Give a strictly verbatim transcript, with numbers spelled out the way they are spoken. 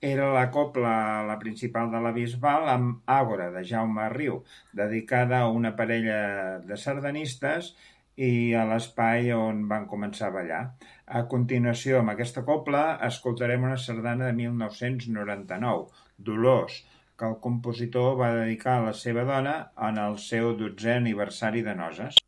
era la cobla la principal de la Bisbal amb Àgora, de Jaume Riu, dedicada a una parella de sardanistes i a l'espai on van començar a ballar. A continuació, amb aquesta cobla, escoltarem una sardana de mil nou-cents noranta-nou, Dolors, que el compositor va dedicar a la seva dona en el seu dotzè aniversari de noces.